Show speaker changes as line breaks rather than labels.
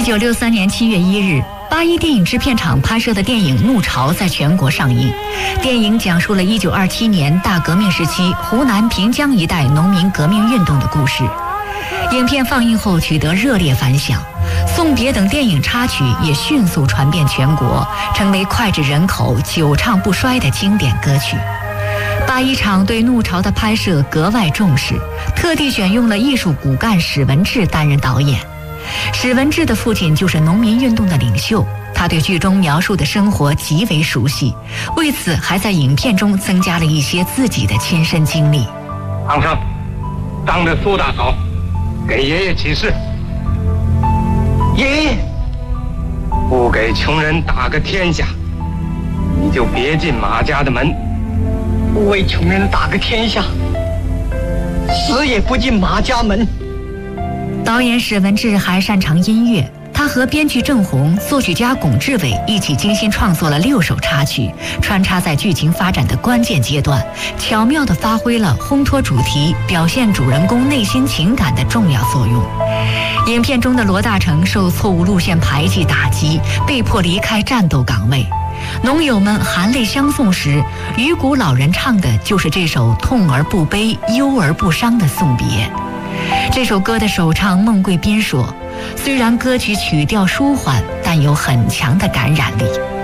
1963年7月1日，八一电影制片厂拍摄的电影《怒潮》在全国上映。电影讲述了1927年大革命时期湖南平江一带农民革命运动的故事。影片放映后取得热烈反响，《送别》等电影插曲也迅速传遍全国，成为脍炙人口、久唱不衰的经典歌曲。八一厂对《怒潮》的拍摄格外重视，特地选用了艺术骨干史文志担任导演。史文志的父亲就是农民运动的领袖，他对剧中描述的生活极为熟悉，为此还在影片中增加了一些自己的亲身经历。
皇上，当着苏大嫂给爷爷起誓，爷爷不给穷人打个天下，你就别进马家的门；
不为穷人打个天下，死也不进马家门。
导演史文志还擅长音乐，他和编剧郑红、作曲家龚志伟一起精心创作了6首插曲，穿插在剧情发展的关键阶段，巧妙地发挥了烘托主题、表现主人公内心情感的重要作用。影片中的罗大成受错误路线排挤打击，被迫离开战斗岗位。农友们含泪相送时，鱼谷老人唱的就是这首痛而不悲、忧而不伤的送别。这首歌的首唱孟贵宾说：“虽然歌曲曲调舒缓，但有很强的感染力。”